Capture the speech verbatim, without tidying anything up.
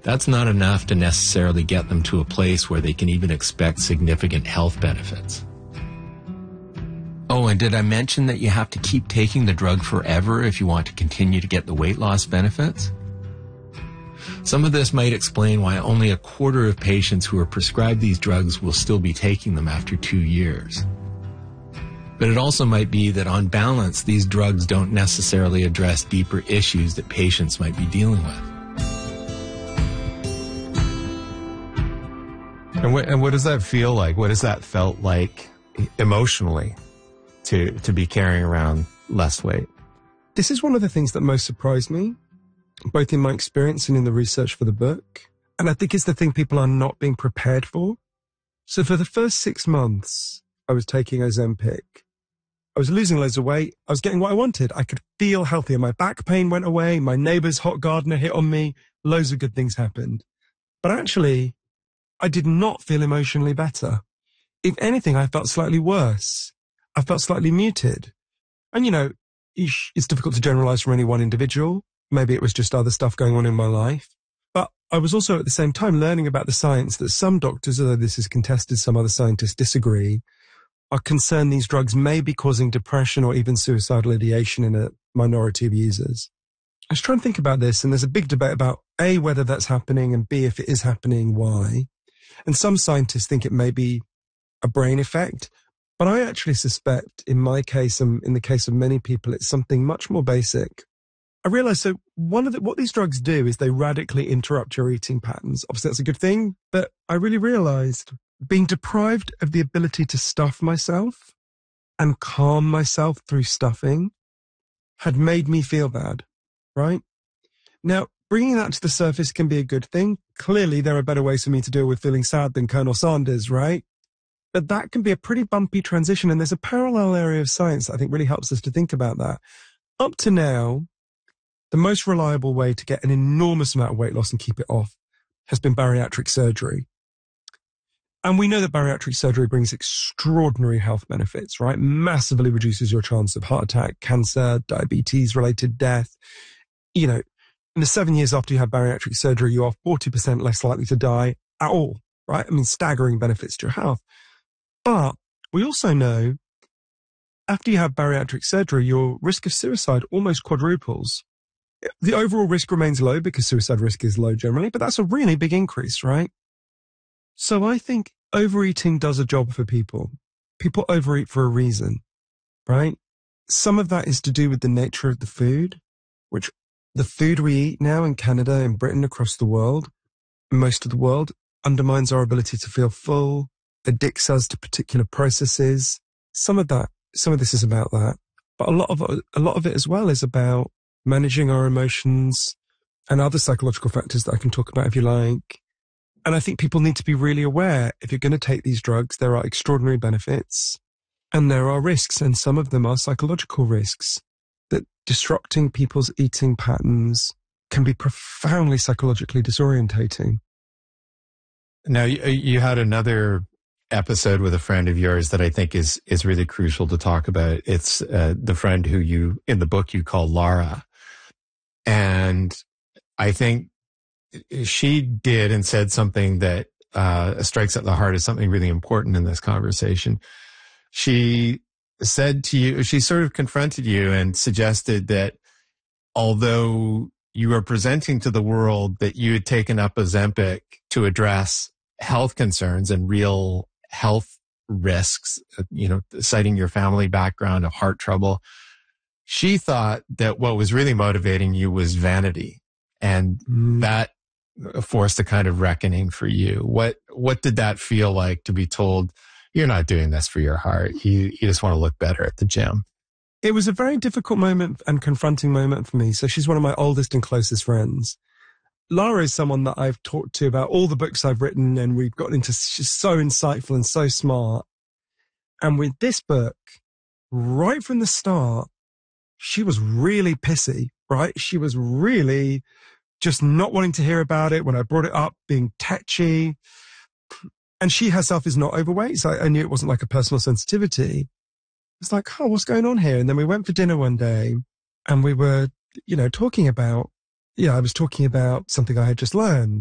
that's not enough to necessarily get them to a place where they can even expect significant health benefits. Oh, and did I mention that you have to keep taking the drug forever if you want to continue to get the weight loss benefits? Some of this might explain why only a quarter of patients who are prescribed these drugs will still be taking them after two years. But it also might be that on balance, these drugs don't necessarily address deeper issues that patients might be dealing with. And what, and what does that feel like? What has that felt like emotionally to, to be carrying around less weight? This is one of the things that most surprised me, both in my experience and in the research for the book. And I think it's the thing people are not being prepared for. So for the first six months, I was taking Ozempic. I was losing loads of weight. I was getting what I wanted. I could feel healthier. My back pain went away. My neighbor's hot gardener hit on me. Loads of good things happened. But actually, I did not feel emotionally better. If anything, I felt slightly worse. I felt slightly muted. And, you know, it's difficult to generalize from any one individual. Maybe it was just other stuff going on in my life. But I was also at the same time learning about the science that some doctors, although this is contested, some other scientists disagree, are concerned these drugs may be causing depression or even suicidal ideation in a minority of users. I was trying to think about this, and there's a big debate about A, whether that's happening, and B, if it is happening, why. And some scientists think it may be a brain effect, but I actually suspect in my case, and in the case of many people, it's something much more basic. I realized, so one of the, what these drugs do is they radically interrupt your eating patterns. Obviously, that's a good thing, but I really realized being deprived of the ability to stuff myself and calm myself through stuffing had made me feel bad, right? Now, bringing that to the surface can be a good thing. Clearly, there are better ways for me to deal with feeling sad than Colonel Sanders, right? But that can be a pretty bumpy transition, and there's a parallel area of science that I think really helps us to think about that. Up to now, the most reliable way to get an enormous amount of weight loss and keep it off has been bariatric surgery. And we know that bariatric surgery brings extraordinary health benefits, right? Massively reduces your chance of heart attack, cancer, diabetes-related death. You know, in the seven years after you have bariatric surgery, you are forty percent less likely to die at all, right? I mean, staggering benefits to your health. But we also know after you have bariatric surgery, your risk of suicide almost quadruples. The overall risk remains low because suicide risk is low generally, but that's a really big increase, right? So I think overeating does a job for people. People overeat for a reason, right? Some of that is to do with the nature of the food, which the food we eat now in Canada, in Britain, across the world, most of the world, undermines our ability to feel full, addicts us to particular processes. Some of that, some of this is about that, but a lot of a lot of it as well is about managing our emotions and other psychological factors that I can talk about if you like. And I think people need to be really aware, if you're going to take these drugs, there are extraordinary benefits and there are risks, and some of them are psychological risks, that disrupting people's eating patterns can be profoundly psychologically disorientating. Now, you, you had another episode with a friend of yours that I think is is really crucial to talk about. It's uh, the friend who you, in the book, you call Lara. And I think she did and said something that uh, strikes at the heart as something really important in this conversation. She said to you, she sort of confronted you and suggested that although you were presenting to the world that you had taken up Ozempic to address health concerns and real health risks, you know, citing your family background of heart trouble, she thought that what was really motivating you was vanity. And mm. that forced a kind of reckoning for you. What what did that feel like to be told, you're not doing this for your heart, you, you just want to look better at the gym? It was a very difficult moment and confronting moment for me. So she's one of my oldest and closest friends. Lara is someone that I've talked to about all the books I've written, and we've gotten into, she's so insightful and so smart. And with this book, right from the start, she was really pissy, right? She was really just not wanting to hear about it when I brought it up, being tetchy. And she herself is not overweight, so I knew it wasn't like a personal sensitivity. It's like, oh, what's going on here? And then we went for dinner one day and we were, you know, talking about, yeah, I was talking about something I had just learned.